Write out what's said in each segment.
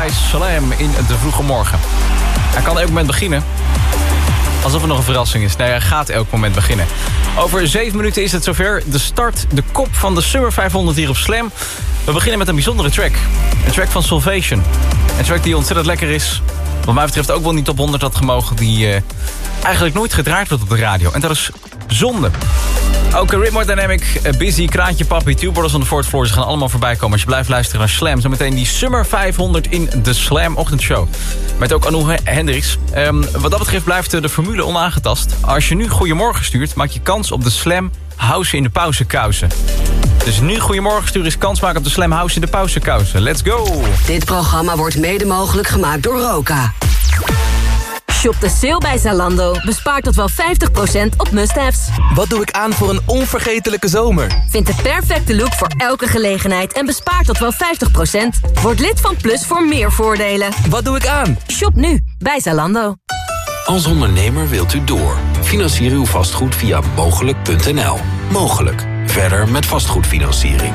bij Slam in de vroege morgen. Hij kan elk moment beginnen. Alsof het nog een verrassing is. Nee, hij gaat elk moment beginnen. Over 7 minuten is het zover. De start, de kop van de Summer 500 hier op Slam. We beginnen met een bijzondere track. Een track van Salvation. Een track die ontzettend lekker is. Wat mij betreft ook wel niet top 100 had gemogen. Die eigenlijk nooit gedraaid wordt op de radio. En dat is zonde. Ook Rhythm Dynamic, Busy, Kraantje Papi, Two Borders on the Fourth Floor. Ze gaan allemaal voorbij komen als je blijft luisteren naar Slam. Zometeen die Summer 500 in de Slam ochtendshow. Met ook Anouk Hendricks. Wat dat betreft blijft de formule onaangetast. Als je nu goeiemorgen stuurt, maak je kans op de Slam House in de pausekousen. Dus nu goeiemorgen stuur is kans maken op de Slam House in de pausekousen. Let's go! Dit programma wordt mede mogelijk gemaakt door Roka. Shop de sale bij Zalando. Bespaar tot wel 50% op must-haves. Wat doe ik aan voor een onvergetelijke zomer? Vind de perfecte look voor elke gelegenheid en bespaar tot wel 50%. Word lid van Plus voor meer voordelen. Wat doe ik aan? Shop nu bij Zalando. Als ondernemer wilt u door. Financier uw vastgoed via mogelijk.nl. Mogelijk. Verder met vastgoedfinanciering.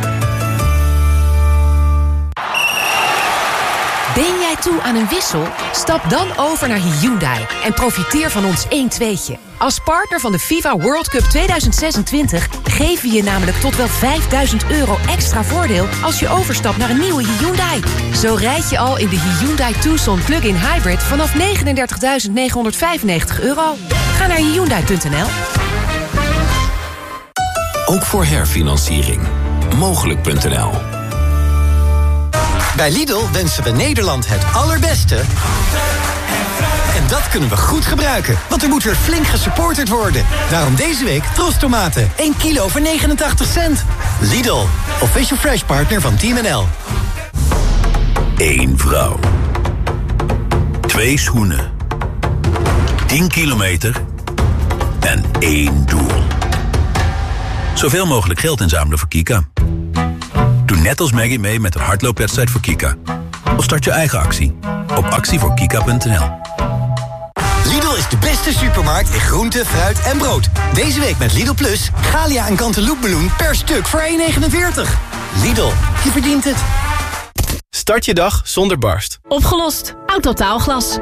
Ben jij toe aan een wissel? Stap dan over naar Hyundai en profiteer van ons 1-2'tje. Als partner van de FIFA World Cup 2026 geven we je namelijk tot wel €5.000 extra voordeel als je overstapt naar een nieuwe Hyundai. Zo rijd je al in de Hyundai Tucson Plug-in Hybrid vanaf €39.995. Ga naar Hyundai.nl. Ook voor herfinanciering. Mogelijk.nl. Bij Lidl wensen we Nederland het allerbeste. En dat kunnen we goed gebruiken, want er moet weer flink gesupporterd worden. Daarom deze week Trostomaten, 1 kilo voor 89 cent. Lidl, official fresh partner van Team NL. 1 vrouw. 2 schoenen. 10 kilometer. En 1 doel. Zoveel mogelijk geld inzamelen voor Kika. Doe net als Maggie mee met een hardloopwedstrijd voor Kika. Of start je eigen actie op actievoorkika.nl. Lidl is de beste supermarkt in groente, fruit en brood. Deze week met Lidl Plus, Galia en Cantaloupemeloen per stuk voor 1,49. Lidl, je verdient het. Start je dag zonder barst. Opgelost. Autotaalglas.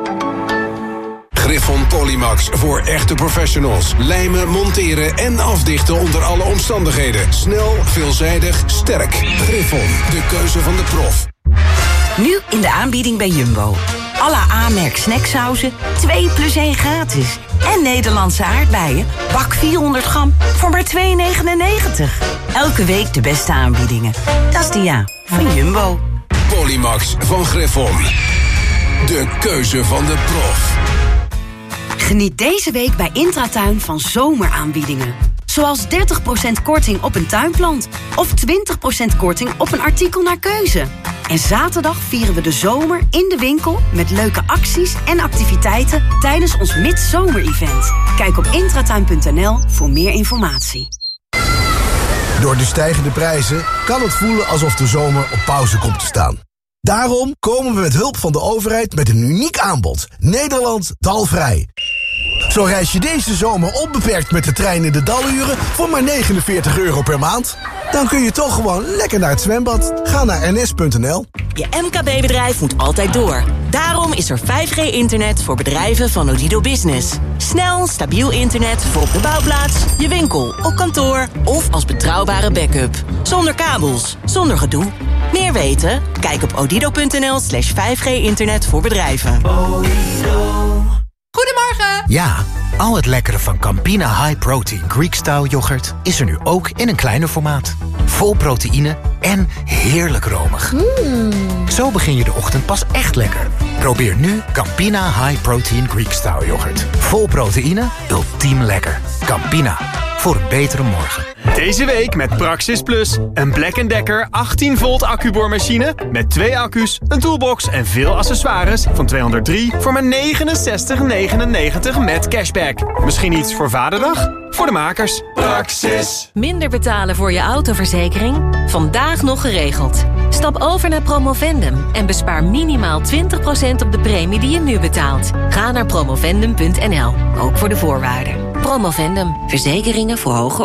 Griffon Polymax voor echte professionals. Lijmen, monteren en afdichten onder alle omstandigheden. Snel, veelzijdig, sterk. Griffon, de keuze van de prof. Nu in de aanbieding bij Jumbo. Alle A-merk snacksauzen, 2 plus 1 gratis. En Nederlandse aardbeien, bak 400 gram voor maar €2,99. Elke week de beste aanbiedingen. Dat is de ja van Jumbo. Polymax van Griffon. De keuze van de prof. Geniet deze week bij Intratuin van zomeraanbiedingen. Zoals 30% korting op een tuinplant. Of 20% korting op een artikel naar keuze. En zaterdag vieren we de zomer in de winkel met leuke acties en activiteiten tijdens ons midzomer-event. Kijk op intratuin.nl voor meer informatie. Door de stijgende prijzen kan het voelen alsof de zomer op pauze komt te staan. Daarom komen we met hulp van de overheid met een uniek aanbod. Nederland dalvrij. Zo reis je deze zomer onbeperkt met de trein in de daluren voor maar €49 per maand. Dan kun je toch gewoon lekker naar het zwembad. Ga naar ns.nl. Je MKB-bedrijf moet altijd door. Daarom is er 5G-internet voor bedrijven van Odido Business. Snel, stabiel internet voor op de bouwplaats, je winkel, op kantoor of als betrouwbare backup. Zonder kabels, zonder gedoe. Meer weten? Kijk op odido.nl/5G-internet voor bedrijven. Goedemorgen! Ja, al het lekkere van Campina High Protein Greek Style yoghurt is er nu ook in een kleiner formaat. Vol proteïne en heerlijk romig. Zo begin je de ochtend pas echt lekker. Probeer nu Campina High Protein Greek Style yoghurt. Vol proteïne, ultiem lekker. Campina, voor een betere morgen. Deze week met Praxis Plus. Een Black & Decker 18 volt accuboormachine met 2 accu's, een toolbox en veel accessoires van $203 voor maar $69,99 met cashback. Misschien iets voor Vaderdag? Voor de makers. Praxis. Minder betalen voor je autoverzekering? Vandaag nog geregeld. Stap over naar Promovendum en bespaar minimaal 20% op de premie die je nu betaalt. Ga naar promovendum.nl, ook voor de voorwaarden. Promovendum, verzekeringen voor hoge